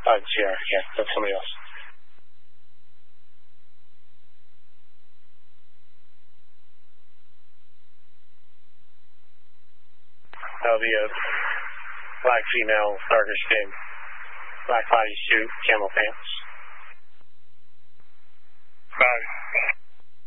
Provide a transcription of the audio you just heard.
GR. Yeah, that's somebody else. That'll be a black female, darker skin, black bodysuit, camel pants. Bye.